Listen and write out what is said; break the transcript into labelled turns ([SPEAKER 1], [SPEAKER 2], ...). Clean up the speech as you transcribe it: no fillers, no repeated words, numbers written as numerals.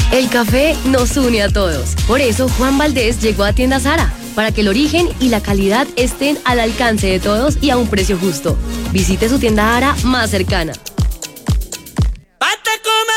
[SPEAKER 1] El café nos une a todos. Por eso Juan Valdés llegó a Tiendas Ara, para que el origen y la calidad estén al alcance de todos y a un precio justo. Visite su tienda Ara más cercana.